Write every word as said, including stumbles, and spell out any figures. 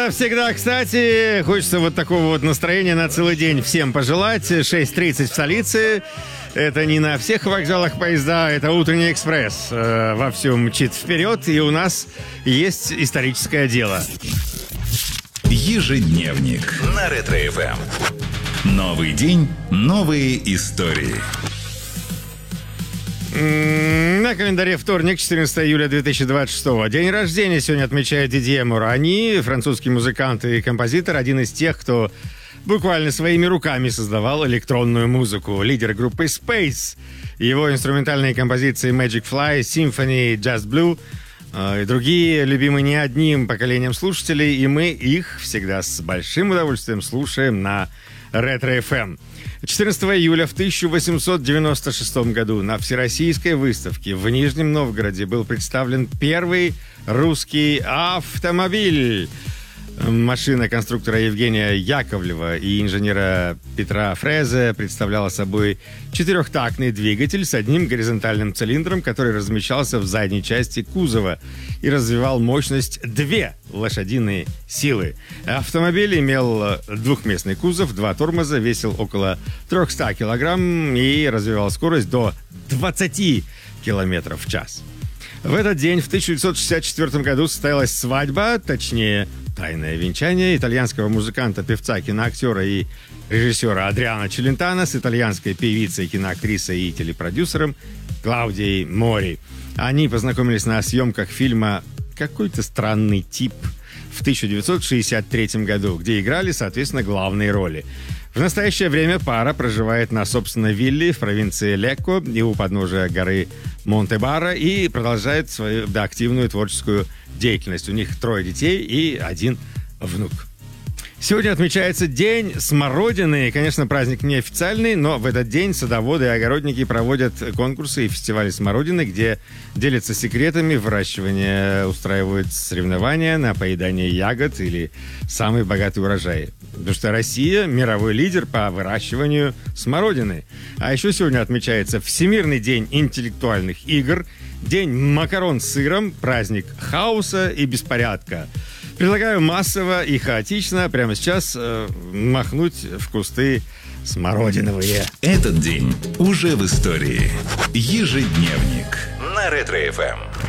всегда, кстати, хочется вот такого вот настроения на целый день всем пожелать. шесть тридцать в столице. Это не на всех вокзалах поезда, это утренний экспресс. Э, вовсю мчит вперед, и у нас есть историческое дело. Ежедневник на Ретро-эф эм. Новый день, новые истории. На календаре вторник, четырнадцатого июля две тысячи двадцать шестого. День рождения сегодня отмечает Дидье Мурани, французский музыкант и композитор, один из тех, кто буквально своими руками создавал электронную музыку. Лидер группы Space. Его инструментальные композиции Magic Fly, Symphony, Just Blue э, и другие любимы не одним поколением слушателей, и мы их всегда с большим удовольствием слушаем на Ретро-эф эм. четырнадцатого июля в тысяча восемьсот девяносто шестом году на Всероссийской выставке в Нижнем Новгороде был представлен первый русский автомобиль. Машина конструктора Евгения Яковлева и инженера Петра Фрезе представляла собой четырехтактный двигатель с одним горизонтальным цилиндром, который размещался в задней части кузова и развивал мощность две лошадиные силы. Автомобиль имел двухместный кузов, два тормоза, весил около триста килограмм и развивал скорость до двадцати километров в час. В этот день, в тысяча девятьсот шестьдесят четвёртом году, состоялась свадьба, точнее, тайное венчание итальянского музыканта, певца, киноактера и режиссера Адриано Челентано с итальянской певицей, киноактрисой и телепродюсером Клаудией Мори. Они познакомились на съемках фильма «Какой-то странный тип» в тысяча девятьсот шестьдесят третьем году, где играли, соответственно, главные роли. В настоящее время пара проживает на собственной вилле в провинции Лекко и у подножия горы Монте-Баро и продолжает свою да, активную творческую деятельность. У них трое детей и один внук. Сегодня отмечается День смородины. Конечно, праздник неофициальный, но в этот день садоводы и огородники проводят конкурсы и фестивали смородины, где делятся секретами выращивания, устраивают соревнования на поедание ягод или самый богатый урожай. Потому что Россия – мировой лидер по выращиванию смородины. А еще сегодня отмечается Всемирный день интеллектуальных игр, День макарон с сыром, праздник хаоса и беспорядка. Предлагаю массово и хаотично прямо сейчас э, махнуть в кусты смородиновые. Этот день уже в истории. Ежедневник на Ретро-эф эм.